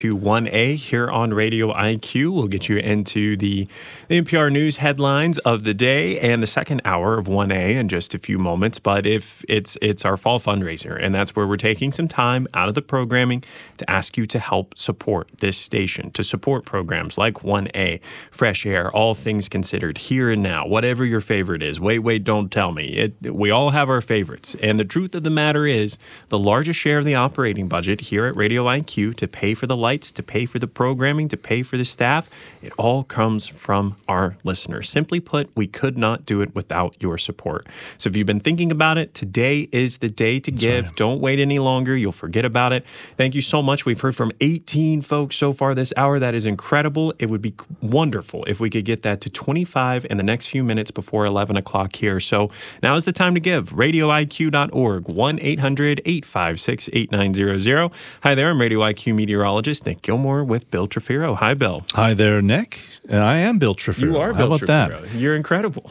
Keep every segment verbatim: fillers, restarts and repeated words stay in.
To one A here on Radio I Q. We'll get you into the, the N P R News headlines of the day and the second hour of one A in just a few moments. But if it's it's our fall fundraiser, and that's where we're taking some time out of the programming to ask you to help support this station, to support programs like one A, Fresh Air, All Things Considered, Here and Now, whatever your favorite is. Wait, wait, don't tell me. It, we all have our favorites. And the truth of the matter is, the largest share of the operating budget here at Radio I Q to pay for the life to pay for the programming, to pay for the staff, it all comes from our listeners. Simply put, we could not do it without your support. So if you've been thinking about it, today is the day to That's give. Right. Don't wait any longer. You'll forget about it. Thank you so much. We've heard from eighteen folks so far this hour. That is incredible. It would be wonderful if we could get that to twenty-five in the next few minutes before eleven o'clock here. So now is the time to give. radio I Q dot org, one eight hundred eight five six eight nine zero zero. Hi there, I'm Radio I Q meteorologist Nick Gilmore with Bill Trefiro. Hi, Bill. Hi there, Nick. And I am Bill Trefiro. You are Bill How about Trefiro. that? You're incredible.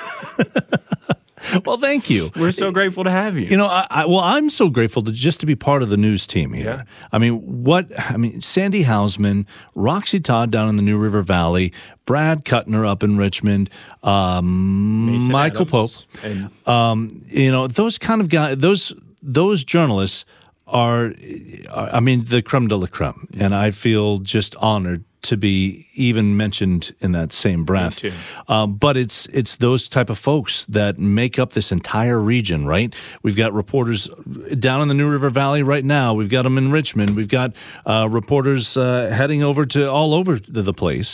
Well, thank you. We're so grateful to have you. You know, I, I, well, I'm so grateful to just to be part of the news team here. Yeah. I mean, what? I mean, Sandy Hausman, Roxy Todd down in the New River Valley, Brad Kuttner up in Richmond, um, Michael Adams, Pope. And- um, you know, those kind of guys. Those those journalists are, are, I mean, the creme de la creme, yeah. And I feel just honored to be even mentioned in that same breath. Um, but it's it's those type of folks that make up this entire region, right? We've got reporters down in the New River Valley right now. We've got them in Richmond. We've got uh, reporters uh, heading over to all over the, the place.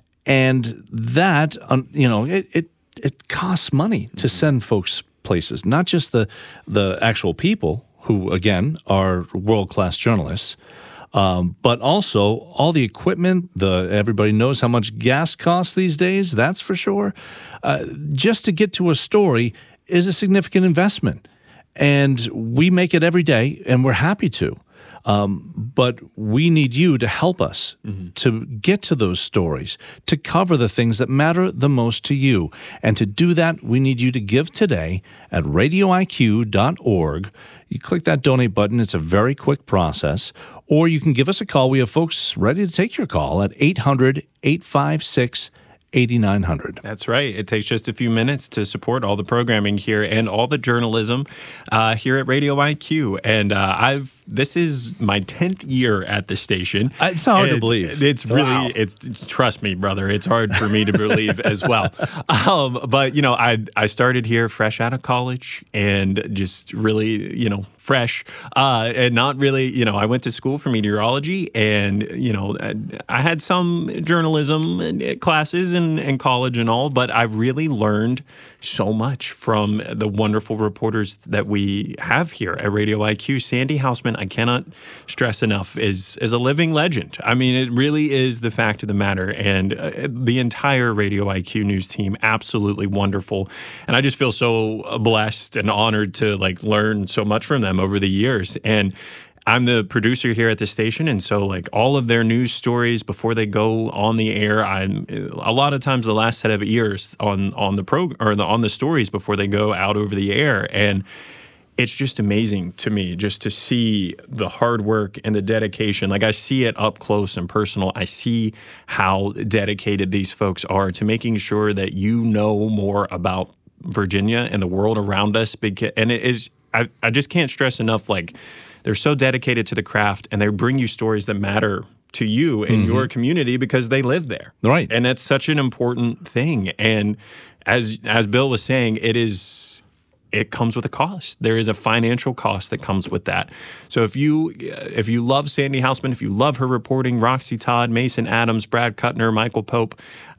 And that, um, you know, it, it, it costs money to send folks places, not just the the actual people who, again, are world-class journalists, Um, but also all the equipment. The everybody knows how much gas costs these days. That's for sure. Uh, just to get to a story is a significant investment, and we make it every day, and we're happy to. Um, but we need you to help us mm-hmm. to get to those stories, to cover the things that matter the most to you. And to do that, we need you to give today at radio I Q dot org. You click that donate button. It's a very quick process. Or you can give us a call. We have folks ready to take your call at eight hundred eight five six eighty-nine hundred. That's right. It takes just a few minutes to support all the programming here and all the journalism uh, here at Radio I Q. And uh, I've this is my tenth year at the station. It's hard it's, to believe. It's really, wow. it's trust me, brother, it's hard for me to believe as well. Um, but, you know, I I started here fresh out of college and just really, you know, fresh uh, and not really, you know, I went to school for meteorology and, you know, I had some journalism classes in, in college and all, but I've really learned so much from the wonderful reporters that we have here at Radio I Q. Sandy Hausman, I cannot stress enough, is is a living legend. I mean, it really is the fact of the matter. And uh, the entire Radio I Q news team, absolutely wonderful. And I just feel so blessed and honored to like learn so much from them over the years. And I'm the producer here at the station, and so like all of their news stories before they go on the air, I'm a lot of times the last set of ears on on the pro or the, on the stories before they go out over the air, and it's just amazing to me just to see the hard work and the dedication. Like I see it up close and personal. I see how dedicated these folks are to making sure that you know more about Virginia and the world around us. And it is I, I just can't stress enough like. They're so dedicated to the craft, and they bring you stories that matter to you in mm-hmm. your community because they live there. Right. And that's such an important thing. And as as Bill was saying, it is it comes with a cost. There is a financial cost that comes with that. So if you if you love Sandy Hausman, if you love her reporting, Roxy Todd, Mason Adams, Brad Kuttner, Michael Pope,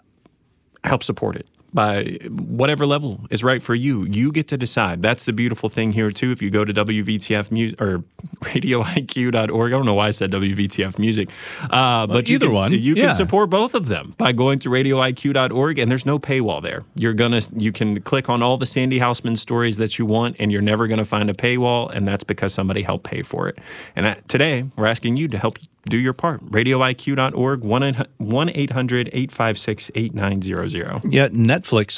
help support it. By whatever level is right for you. You get to decide. That's the beautiful thing here, too. If you go to W V T F Music or radio I Q dot org, I don't know why I said W V T F Music, uh, well, but either you can, one. You yeah. can support both of them by going to radio I Q dot org, and there's no paywall there. You're gonna, you can click on all the Sandy Hausman stories that you want, and you're never going to find a paywall, and that's because somebody helped pay for it. And uh, today, we're asking you to help do your part. radio I Q dot org, one eight hundred eight five six eight nine zero zero. Yeah, Netflix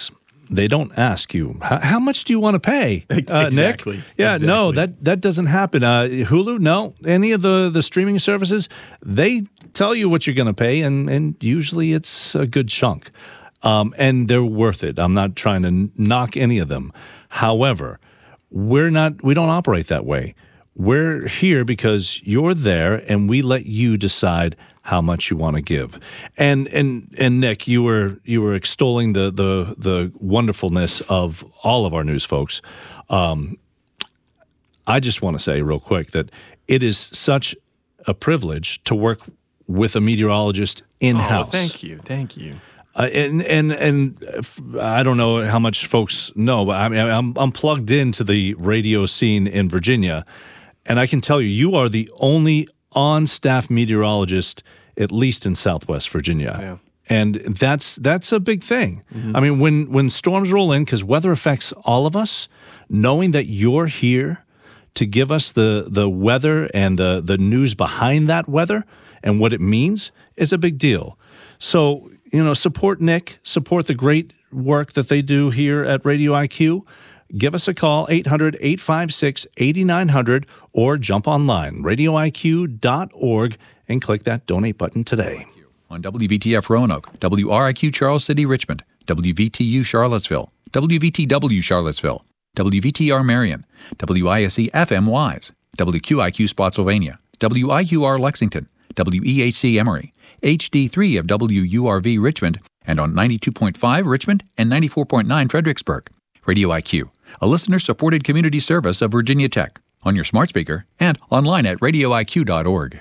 they don't ask you, how, how much do you want to pay, uh, exactly. Nick? Yeah, exactly. no, that, that doesn't happen. Uh, Hulu, no. Any of the, the streaming services, they tell you what you're going to pay, and, and usually it's a good chunk. Um, and they're worth it. I'm not trying to knock any of them. However, we're not, we don't operate that way. We're here because you're there, and we let you decide how much you want to give. And and and Nick, you were you were extolling the the the wonderfulness of all of our news folks. Um, I just want to say real quick that it is such a privilege to work with a meteorologist in-house. Oh, thank you, thank you. Uh, and and and I don't know how much folks know, but I mean, I'm I'm plugged into the radio scene in Virginia, and I can tell you, you are the only on-staff meteorologist, at least in Southwest Virginia. Yeah. And that's that's a big thing. Mm-hmm. I mean, when, when storms roll in, because weather affects all of us, knowing that you're here to give us the, the weather and the, the news behind that weather and what it means is a big deal. So, you know, support Nick, support the great work that they do here at Radio I Q. Give us a call, eight hundred, eight five six, eight nine zero zero, or jump online, radio I Q dot org, and click that donate button today. On W V T F Roanoke, W R I Q Charles City Richmond, W V T U Charlottesville, W V T W Charlottesville, W V T R Marion, W I S E F M Wise, W Q I Q Spotsylvania, W I Q R Lexington, W E H C Emory, H D three of W U R V Richmond, and on ninety-two point five Richmond and ninety-four point nine Fredericksburg. Radio I Q, a listener-supported community service of Virginia Tech, on your smart speaker and online at radio I Q dot org.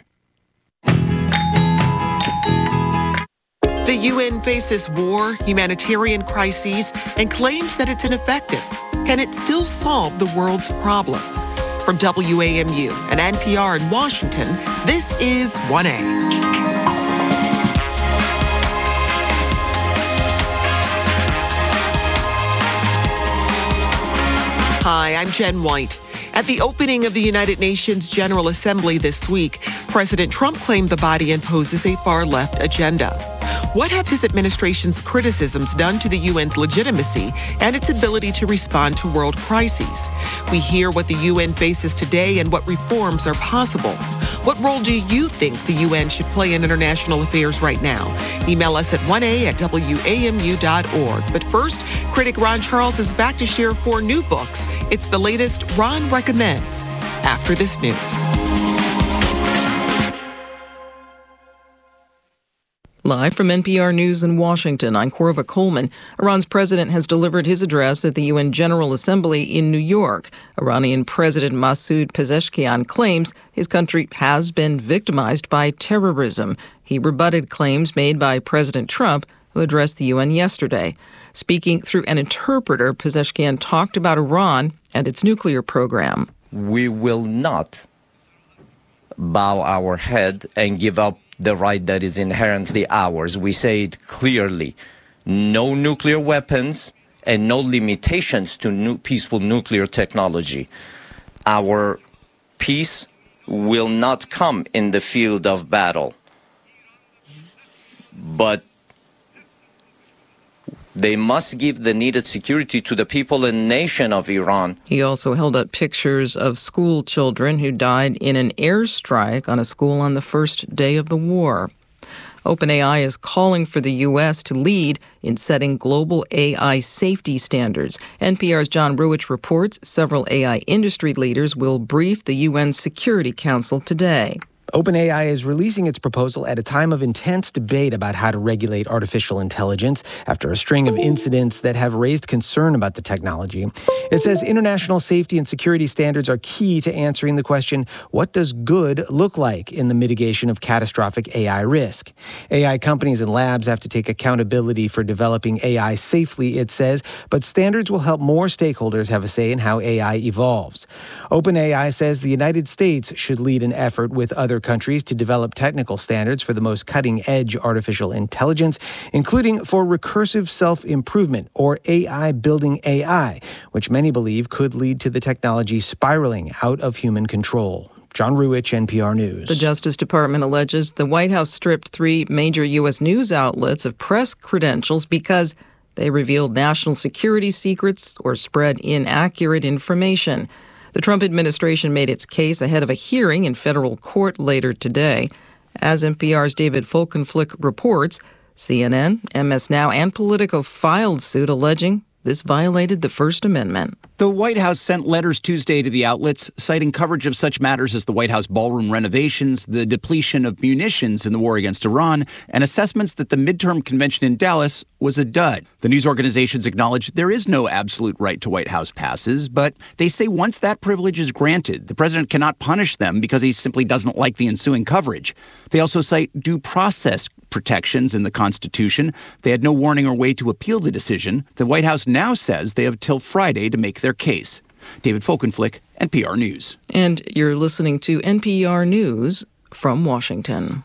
The U N faces war, humanitarian crises, and claims that it's ineffective. Can it still solve the world's problems? From W A M U and N P R in Washington, this is one A. Hi, I'm Jen White. At the opening of the United Nations General Assembly this week, President Trump claimed the body imposes a far-left agenda. What have his administration's criticisms done to the U N's legitimacy and its ability to respond to world crises? We hear what the U N faces today and what reforms are possible. What role do you think the U N should play in international affairs right now? Email us at one A at W A M U dot org. But first, critic Ron Charles is back to share four new books. It's the latest Ron Recommends after this news. Live from N P R News in Washington, I'm Corva Coleman. Iran's president has delivered his address at the U N General Assembly in New York. Iranian President Masoud Pezeshkian claims his country has been victimized by terrorism. He rebutted claims made by President Trump, who addressed the U N yesterday. Speaking through an interpreter, Pezeshkian talked about Iran and its nuclear program. We will not bow our head and give up the right that is inherently ours. We say it clearly. No nuclear weapons and no limitations to nu- peaceful nuclear technology. Our peace will not come in the field of battle, but they must give the needed security to the people and nation of Iran. He also held up pictures of school children who died in an airstrike on a school on the first day of the war. OpenAI is calling for the U S to lead in setting global A I safety standards. N P R's John Ruwitch reports several A I industry leaders will brief the U N Security Council today. OpenAI is releasing its proposal at a time of intense debate about how to regulate artificial intelligence after a string of incidents that have raised concern about the technology. It says international safety and security standards are key to answering the question, what does good look like in the mitigation of catastrophic A I risk? A I companies and labs have to take accountability for developing A I safely, it says, but standards will help more stakeholders have a say in how A I evolves. OpenAI says the United States should lead an effort with other countries to develop technical standards for the most cutting-edge artificial intelligence, including for recursive self-improvement, or A I building A I, which many believe could lead to the technology spiraling out of human control. John Ruwitch, N P R News. The Justice Department alleges the White House stripped three major U S news outlets of press credentials because They revealed national security secrets or spread inaccurate information. The Trump administration made its case ahead of a hearing in federal court later today. As N P R's David Folkenflik reports, C N N, M S Now, and Politico filed suit alleging this violated the First Amendment. The White House sent letters Tuesday to the outlets, citing coverage of such matters as the White House ballroom renovations, the depletion of munitions in the war against Iran, and assessments that the midterm convention in Dallas was a dud. The news organizations acknowledge there is no absolute right to White House passes, but they say once that privilege is granted, the president cannot punish them because he simply doesn't like the ensuing coverage. They also cite due process protections in the Constitution. They had no warning or way to appeal the decision. The White House now says they have till Friday to make their case. David Folkenflik, N P R News. And you're listening to N P R News from Washington.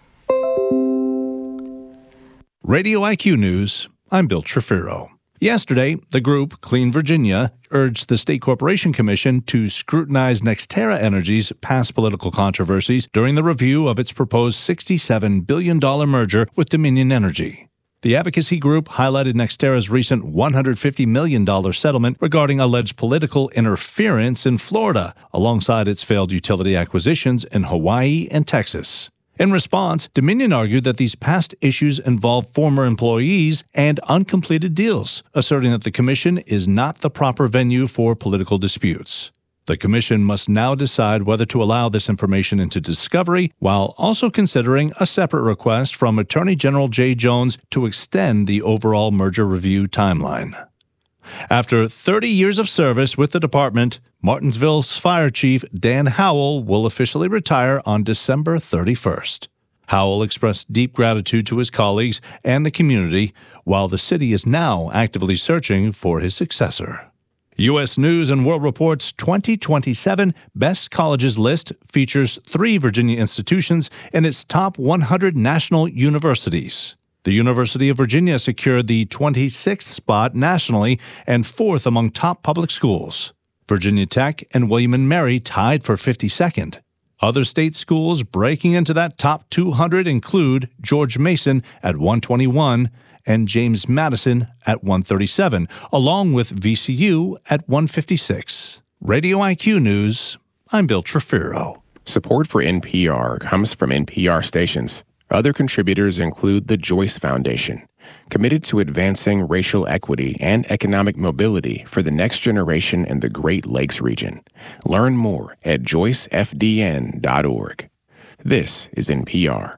Radio I Q News, I'm Bill Trefiro. Yesterday, the group, Clean Virginia, urged the State Corporation Commission to scrutinize NextEra Energy's past political controversies during the review of its proposed sixty-seven billion dollars merger with Dominion Energy. The advocacy group highlighted NextEra's recent one hundred fifty million dollars settlement regarding alleged political interference in Florida, alongside its failed utility acquisitions in Hawaii and Texas. In response, Dominion argued that these past issues involve former employees and uncompleted deals, asserting that the commission is not the proper venue for political disputes. The commission must now decide whether to allow this information into discovery, while also considering a separate request from Attorney General Jay Jones to extend the overall merger review timeline. After thirty years of service with the department, Martinsville's Fire Chief Dan Howell will officially retire on December thirty-first. Howell expressed deep gratitude to his colleagues and the community, while the city is now actively searching for his successor. U S News and World Report's twenty twenty-seven Best Colleges list features three Virginia institutions in its top one hundred national universities. The University of Virginia secured the twenty-sixth spot nationally and fourth among top public schools. Virginia Tech and William and Mary tied for fifty-second. Other state schools breaking into that top two hundred include George Mason at one twenty-one and James Madison at one thirty-seven, along with V C U at one fifty-six. Radio I Q News, I'm Bill Trefiro. Support for N P R comes from N P R stations. Other contributors include the Joyce Foundation, committed to advancing racial equity and economic mobility for the next generation in the Great Lakes region. Learn more at joyce f d n dot org. This is N P R.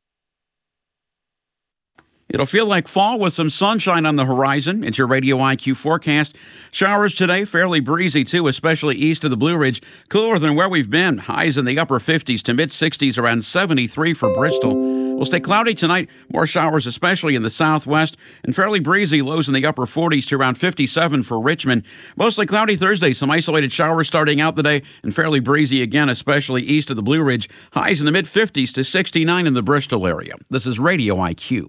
It'll feel like fall with some sunshine on the horizon. It's your Radio I Q forecast. Showers today, fairly breezy too, especially east of the Blue Ridge. Cooler than where we've been. Highs in the upper fifties to mid-sixties, around seventy-three for Bristol. Will stay cloudy tonight. More showers, especially in the southwest, and fairly breezy. Lows in the upper forties to around fifty-seven for Richmond. Mostly cloudy Thursday. Some isolated showers starting out the day, and fairly breezy again, especially east of the Blue Ridge. Highs in the mid-fifties to sixty-nine in the Bristol area. This is Radio I Q.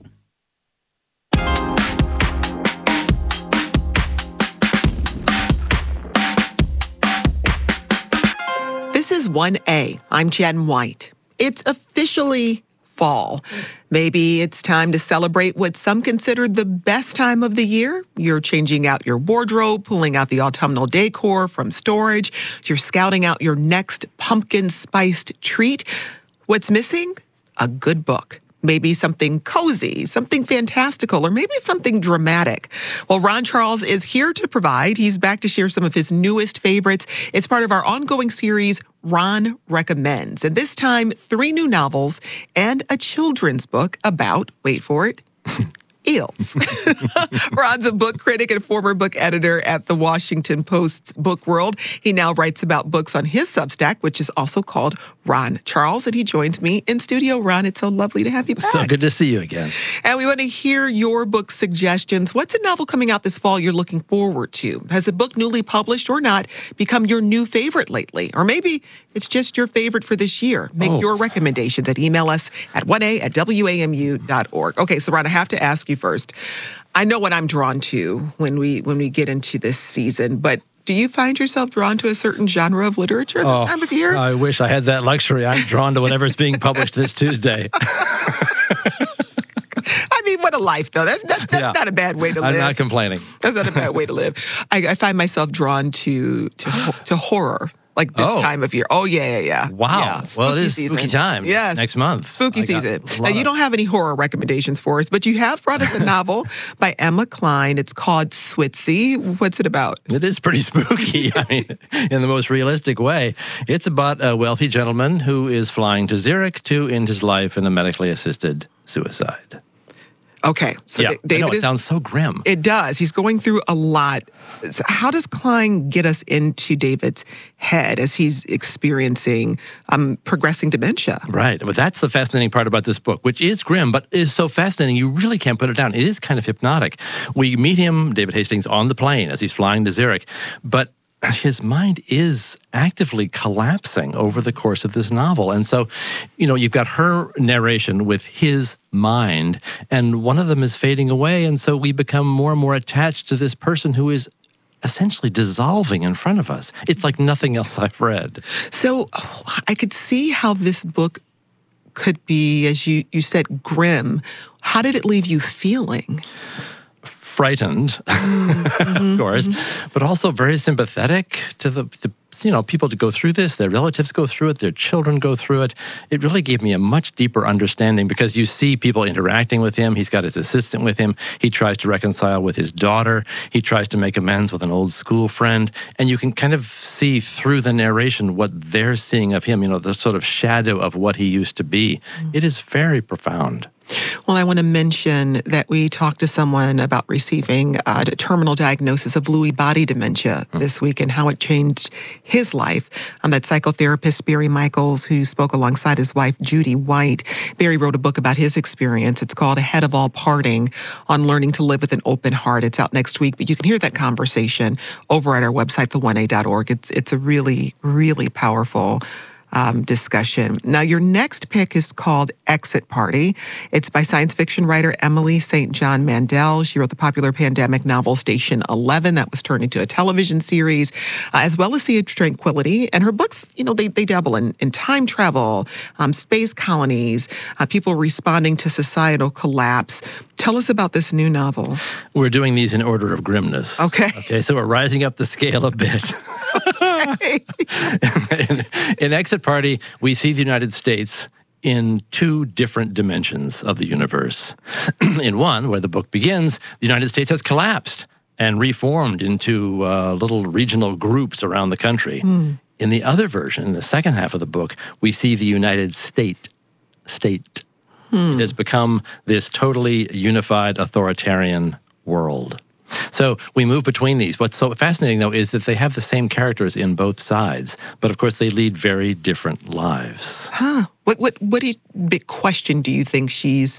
This is one A. I'm Jen White. It's officially fall. Maybe it's time to celebrate what some consider the best time of the year. You're changing out your wardrobe, pulling out the autumnal decor from storage. You're scouting out your next pumpkin-spiced treat. What's missing? A good book. Maybe something cozy, something fantastical, or maybe something dramatic. Well, Ron Charles is here to provide. He's back to share some of his newest favorites. It's part of our ongoing series, Ron Recommends. And this time, three new novels and a children's book about, wait for it, eels. Ron's a book critic and former book editor at the Washington Post's Book World. He now writes about books on his Substack, which is also called Ron Charles, and he joins me in studio. Ron, it's so lovely to have you back. So good to see you again. And we want to hear your book suggestions. What's a novel coming out this fall you're looking forward to? Has a book newly published or not become your new favorite lately? Or maybe it's just your favorite for this year. Make oh. your recommendations and email us at one a at w a m u dot org. Okay, so Ron, I have to ask you first. I know what I'm drawn to when we when we get into this season, but do you find yourself drawn to a certain genre of literature this oh, time of year? I wish I had that luxury. I'm drawn to whatever's being published this Tuesday. I mean, what what a life, though. That's that's, that's Yeah. not a bad way to live. I'm not complaining. That's not a bad way to live. I, I find myself drawn to to ho- to horror. Like this Oh. time of year. Oh, yeah, yeah, yeah. Wow. Yeah, Well, it spooky is season. spooky time. Yes. Next month. Spooky I got season. a Now, lot you of- don't have any horror recommendations for us, but you have brought us a novel by Emma Klein. It's called Switzy. What's it about? It is pretty spooky. I mean, in the most realistic way. It's about a wealthy gentleman who is flying to Zurich to end his life in a medically assisted suicide. Okay. So yeah, D- David I know, it is, sounds so grim. It does. He's going through a lot. So how does Klein get us into David's head as he's experiencing um, progressing dementia? Right. But that's the fascinating part about this book, which is grim, but is so fascinating you really can't put it down. It is kind of hypnotic. We meet him, David Hastings, on the plane as he's flying to Zurich, but his mind is actively collapsing over the course of this novel. And so, you know, you've got her narration with his mind, and one of them is fading away. And so we become more and more attached to this person who is essentially dissolving in front of us. It's like nothing else I've read. So oh, I could see how this book could be, as you, you said, grim. How did it leave you feeling? Frightened, of course, but also very sympathetic to the, the, you know, people to go through this. Their relatives go through it. Their children go through it. It really gave me a much deeper understanding because you see people interacting with him. He's got his assistant with him. He tries to reconcile with his daughter. He tries to make amends with an old school friend. And you can kind of see through the narration what they're seeing of him, you know, the sort of shadow of what he used to be. It is very profound. Well, I want to mention that we talked to someone about receiving a terminal diagnosis of Lewy body dementia this week and how it changed his life. Um, that psychotherapist, Barry Michaels, who spoke alongside his wife, Judy White. Barry wrote a book about his experience. It's called Ahead of All Parting, on learning to live with an open heart. It's out next week, but you can hear that conversation over at our website, the one a dot org. It's, it's a really, really powerful Um, discussion. Now, your next pick is called Exit Party. It's by science fiction writer Emily Saint John Mandel. She wrote the popular pandemic novel Station eleven that was turned into a television series, uh, as well as Sea of Tranquility. And her books, you know, they, they dabble in, in time travel, um, space colonies, uh, people responding to societal collapse. Tell us about this new novel. We're doing these in order of grimness. Okay. Okay, so we're rising up the scale a bit. in, in Exit Party, we see the United States in two different dimensions of the universe. In one, where the book begins, the United States has collapsed and reformed into uh, little regional groups around the country. Mm. In the other version, in the second half of the book, we see the United State state. Mm. It has become this totally unified authoritarian world. So we move between these. What's so fascinating, though, is that they have the same characters in both sides, but of course they lead very different lives. Huh. What what what is, big question do you think she's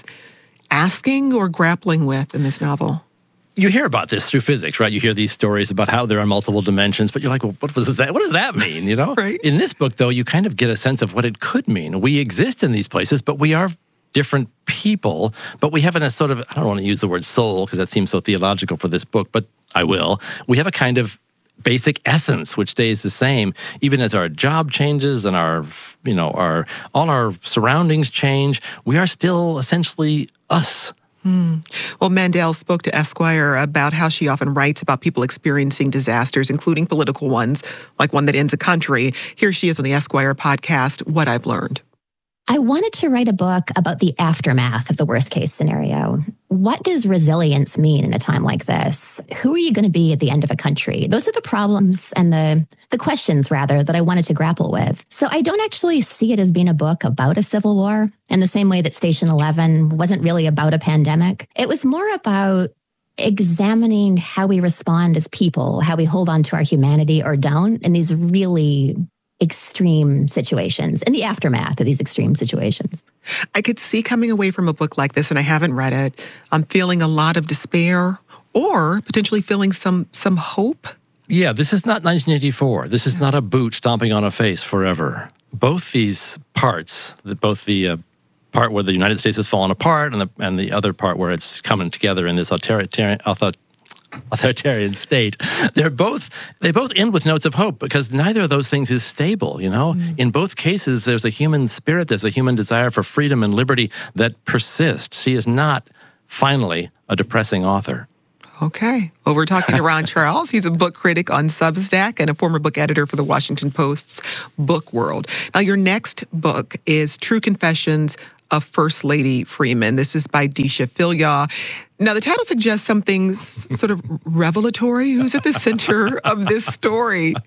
asking or grappling with in this novel? You hear about this through physics, right? You hear these stories about how there are multiple dimensions, but you're like, well, what was that? What does that mean? You know? Right. In this book, though, you kind of get a sense of what it could mean. We exist in these places, but we are different people, but we have a sort of, I don't want to use the word soul because that seems so theological for this book, but I will. We have a kind of basic essence which stays the same, even as our job changes and our, you know, our all our surroundings change. We are still essentially us. Hmm. Well, Mandel spoke to Esquire about how she often writes about people experiencing disasters, including political ones, like one that ends a country. Here she is on the Esquire podcast, What I've Learned. I wanted to write a book about the aftermath of the worst case scenario. What does resilience mean in a time like this? Who are you going to be at the end of a country? Those are the problems and the, the questions, rather, that I wanted to grapple with. So I don't actually see it as being a book about a civil war in the same way that Station eleven wasn't really about a pandemic. It was more about examining how we respond as people, how we hold on to our humanity or don't in these really extreme situations, in the aftermath of these extreme situations. I could see coming away from a book like this, and I haven't read it, I'm feeling a lot of despair or potentially feeling some some hope. Yeah, this is not nineteen eighty-four. This is not a boot stomping on a face forever. Both these parts, both the uh, part where the United States has fallen apart and the, and the other part where it's coming together in this authoritarian, authoritarian state, they're both they both end with notes of hope because neither of those things is stable, you know? Mm. In both cases, there's a human spirit, there's a human desire for freedom and liberty that persists. She is not finally, a depressing author. Okay. Well, we're talking to Ron Charles. He's a book critic on Substack and a former book editor for the Washington Post's Book World. Now, your next book is True Confessions of First Lady Freeman. This is by Deesha Philyaw. Now, the title suggests something s- sort of revelatory. Who's at the center of this story?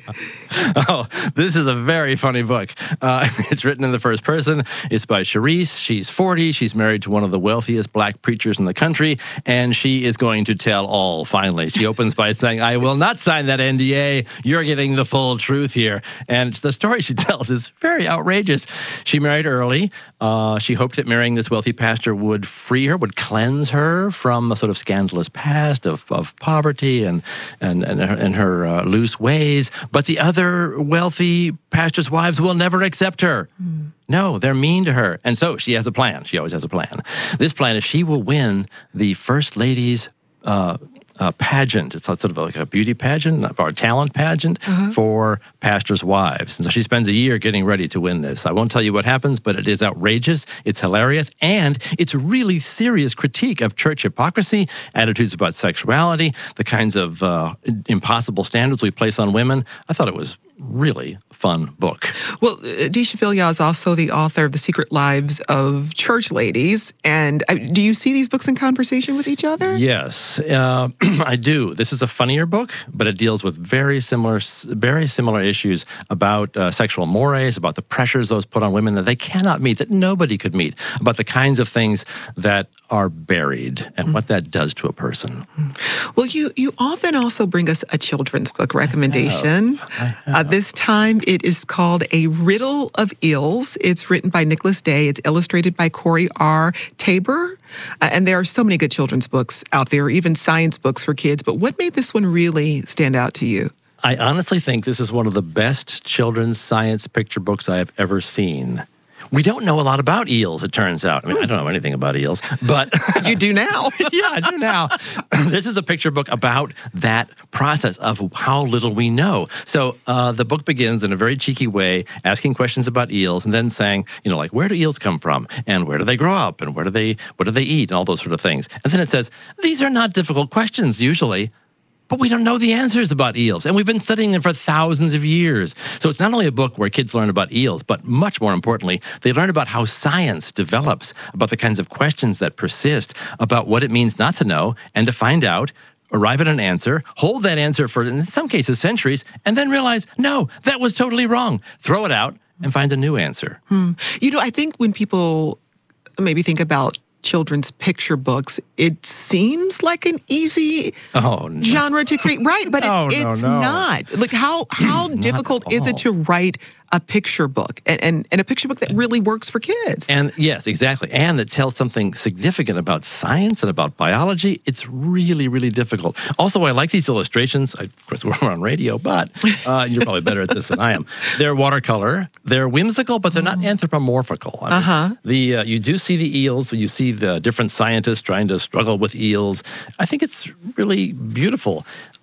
Oh, this is a very funny book. Uh, it's written in the first person. It's by Charisse. She's forty. She's married to one of the wealthiest black preachers in the country, and she is going to tell all, finally. She opens by saying, I will not sign that N D A. You're getting the full truth here. And the story she tells is very outrageous. She married early. Uh, she hoped that marrying this wealthy pastor would free her, would cleanse her from a sort of scandalous past of, of poverty and and and her, and her uh, loose ways. But the other wealthy pastors' wives will never accept her. Mm. No, they're mean to her. And so she has a plan. She always has a plan. This plan is she will win the First Lady's uh, uh, pageant. It's sort of like a beauty pageant, or a talent pageant uh-huh. for pastors' wives. And so she spends a year getting ready to win this. I won't tell you what happens, but it is outrageous, it's hilarious, and it's a really serious critique of church hypocrisy, attitudes about sexuality, the kinds of uh, impossible standards we place on women. I thought it was really fun book. Well, Deesha Philyaw is also the author of The Secret Lives of Church Ladies. And uh, do you see these books in conversation with each other? Yes, uh, I do. This is a funnier book, but it deals with very similar, very similar issues about uh, sexual mores, about the pressures those put on women that they cannot meet, that nobody could meet, about the kinds of things that are buried and mm. what that does to a person. Well, you, you often also bring us a children's book recommendation. I have. I have. Uh, this time it is called A Riddle of Eels. It's written by Nicholas Day. It's illustrated by Corey R. Tabor. Uh, and there are so many good children's books out there, even science books for kids. But what made this one really stand out to you? I honestly think this is one of the best children's science picture books I have ever seen. We don't know a lot about eels, it turns out. I mean, I don't know anything about eels, but... You do now. Yeah, I do now. This is a picture book about that process of how little we know. So uh, the book begins in a very cheeky way, asking questions about eels, and then saying, you know, like, where do eels come from? And where do they grow up? And where do they, what do they eat? And all those sort of things. And then it says, these are not difficult questions, usually. But we don't know the answers about eels, and we've been studying them for thousands of years. So it's not only a book where kids learn about eels, but much more importantly, they learn about how science develops, about the kinds of questions that persist, about what it means not to know, and to find out, arrive at an answer, hold that answer for, in some cases, centuries, and then realize, no, that was totally wrong. Throw it out and find a new answer. Hmm. You know, I think when people maybe think about children's picture books, it seems like an easy oh, no. genre to create, right? But no, it, it's no, no. not. Like, how how difficult is it to write a picture book, and, and and a picture book that really works for kids? And yes, exactly, and that tells something significant about science and about biology. It's really, really difficult. Also, I like these illustrations. I, of course, we're on radio, but uh, you're probably better at this than I am. They're watercolor. They're whimsical, but they're not anthropomorphical. I mean, uh-huh. The uh, you do see the eels. You see the different scientists trying to struggle with eels. I think it's really beautiful,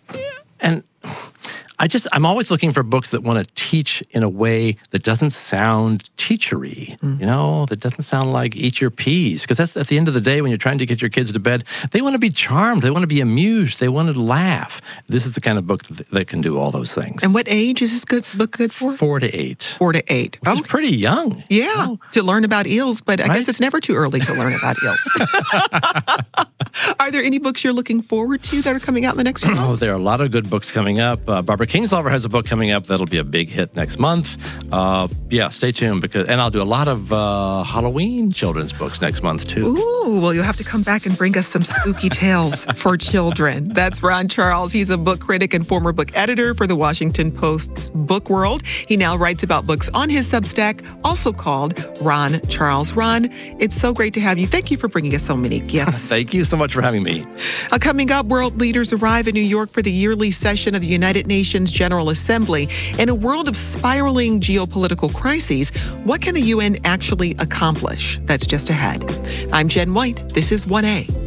and I just, I'm always looking for books that want to teach in a way that doesn't sound teachery, mm. you know, that doesn't sound like eat your peas. Because that's at the end of the day when you're trying to get your kids to bed, they want to be charmed, they want to be amused, they want to laugh. This is the kind of book that, that can do all those things. And what age is this good book good for? Four to eight. Four to eight. Which okay. is pretty young. Yeah, you know? To learn about eels, but I right? guess it's never too early to learn about eels. Are there any books you're looking forward to that are coming out in the next few months? Oh, there are a lot of good books coming up. Uh, Barbara Kingsolver has a book coming up that'll be a big hit next month. Uh, yeah, stay tuned, because and I'll do a lot of uh, Halloween children's books next month too. Ooh, well, you'll have to come back and bring us some spooky tales for children. That's Ron Charles. He's a book critic and former book editor for the Washington Post's Book World. He now writes about books on his Substack, also called Ron Charles. Ron, it's so great to have you. Thank you for bringing us so many gifts. Thank you so much for having me. Uh, coming up, world leaders arrive in New York for the yearly session of the United Nations General Assembly. In a world of spiraling geopolitical crises, what can the U N actually accomplish? That's just ahead. I'm Jen White. This is one A.